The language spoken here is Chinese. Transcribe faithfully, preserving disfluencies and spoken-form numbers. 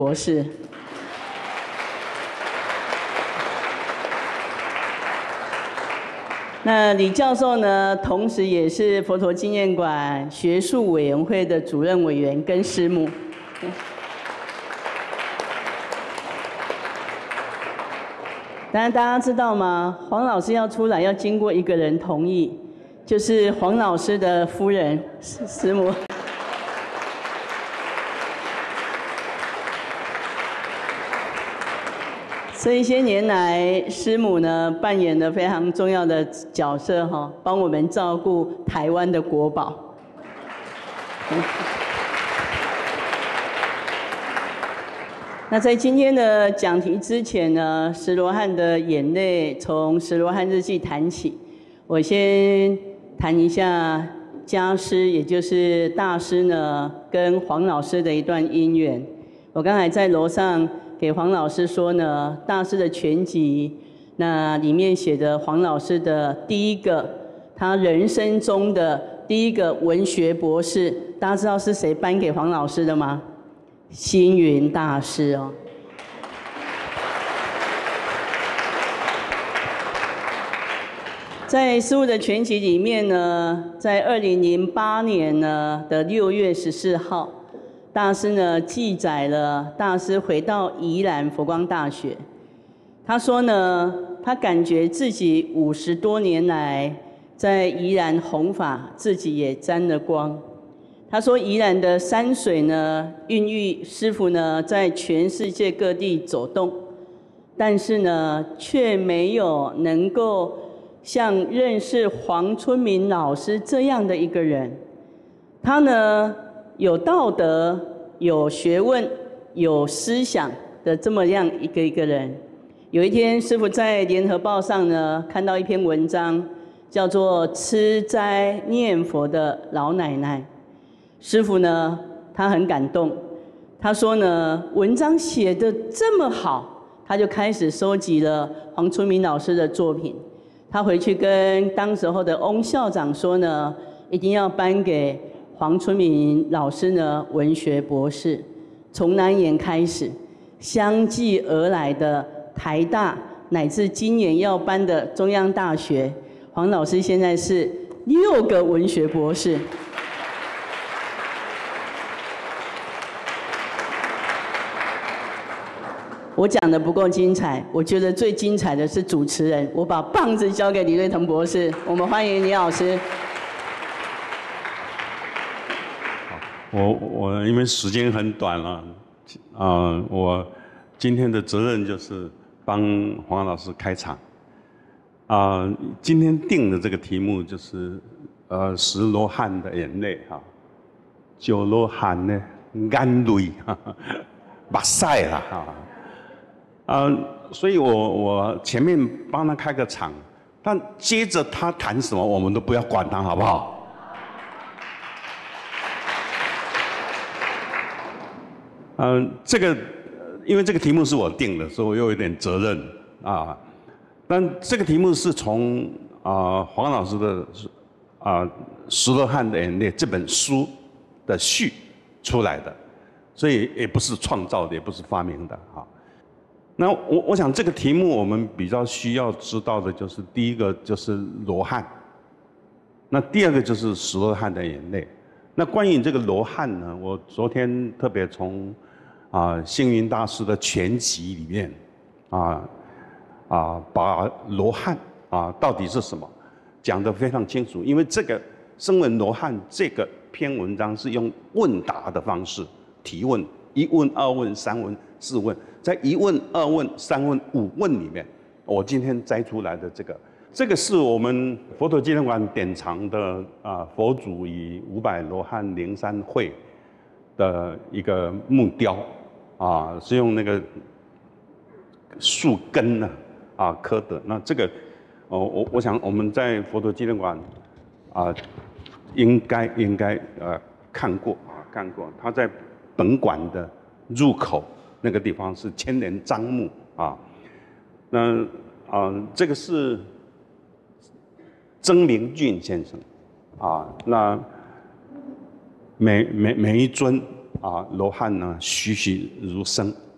博士。那李教授呢，同时也是佛陀纪念馆学术委员会的主任委员跟师母。当然，大家知道吗？黄老师要出来，要经过一个人同意，就是黄老师的夫人师母。这一些年来，师母呢扮演了非常重要的角色哈，帮我们照顾台湾的国宝。那在今天的讲题之前呢，石罗汉的眼泪从石罗汉日记谈起。我先谈一下家师，也就是大师呢跟黄老师的一段姻缘。我刚才在楼上给黄老师说呢，大师的全集，那里面写的黄老师的第一个，他人生中的第一个文学博士，大家知道是谁颁给黄老师的吗？星云大师哦。在师父的全集里面呢，在二零零八年呢的六月十四号，大师呢记载了大师回到宜兰佛光大学。他说呢，他感觉自己五十多年来在宜兰弘法，自己也沾了光。他说，宜兰的山水呢，孕育师父呢在全世界各地走动，但是呢，却没有能够像认识黄春明老师这样的一个人。他呢，有道德、有学问、有思想的这么样一个一个人。有一天，师父在联合报上呢看到一篇文章，叫做《吃斋念佛的老奶奶》。师父呢，他很感动。他说呢，文章写得这么好，他就开始收集了黄春明老师的作品。他回去跟当时候的翁校长说呢，一定要颁给黄春明老师呢文学博士。从南研开始，相继而来的台大，乃至今年要颁的中央大学，黄老师现在是六个文学博士。我讲的不够精彩，我觉得最精彩的是主持人。我把棒子交给李瑞腾博士，我们欢迎李老师。 我我因为时间很短了，啊、呃，我今天的责任就是帮黄老师开场。啊、呃，今天定的这个题目就是呃十罗汉的眼泪哈，九罗汉呢眼泪哈，目屎啦哈。啊、呃，所以我我前面帮他开个场，但接着他谈什么，我们都不要管他，好不好？嗯、呃，这个因为这个题目是我定的，所以我又有点责任啊。但这个题目是从啊、呃、黄老师的啊《石罗汉的眼泪》这本书的序出来的，所以也不是创造的，也不是发明的啊。那我我想这个题目我们比较需要知道的就是第一个就是罗汉，那第二个就是石罗汉的眼泪。那关于这个罗汉呢，我昨天特别从啊星云大师的全集里面啊啊把罗汉啊到底是什么讲得非常清楚，因为这个声闻罗汉这个篇文章是用问答的方式提问，一问二问三问四问。在一问、二问、三问、五问里面，我今天摘出来的这个，这个是我们佛陀纪念馆典藏的啊佛祖与五百罗汉灵山会的一个木雕啊，是用那个树根呢啊刻的。那这个哦，我我想我们在佛陀纪念馆啊，应该应该呃看过啊看过，它在本馆的入口。那个地方是千年樟木啊，那啊、呃、这个是曾明俊先生啊，那每每每一尊啊，罗汉呢栩栩如生。